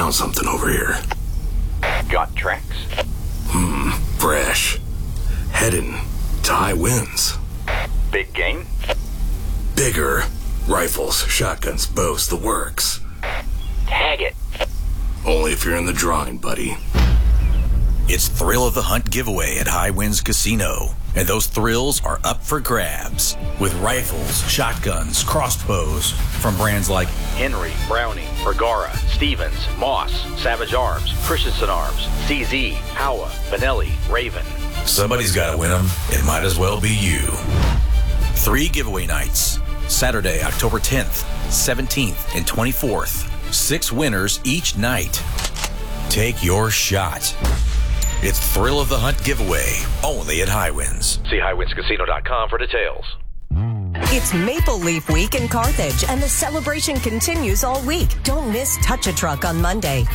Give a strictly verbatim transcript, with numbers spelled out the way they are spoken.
found something over here. Got tracks? Hmm, fresh. Heading to High Winds. Big game? Bigger. Rifles, shotguns, bows, the works. Tag it. Only if you're in the drawing, buddy. It's Thrill of the Hunt giveaway at High Winds Casino, and those thrills are up for grabs with rifles, shotguns, crossbows from brands like Henry, Browning, Bergara, Stevens, Moss, Savage Arms, Christensen Arms, C Z, Howa, Benelli, Raven. Somebody's got to win them. It might as well be you. Three giveaway nights. Saturday, October tenth, seventeenth, and twenty-fourth. Six winners each night. Take your shot. It's Thrill of the Hunt giveaway, only at High Winds. See high winds casino dot com for details. It's Maple Leaf Week in Carthage, and the celebration continues all week. Don't miss Touch a Truck on Monday.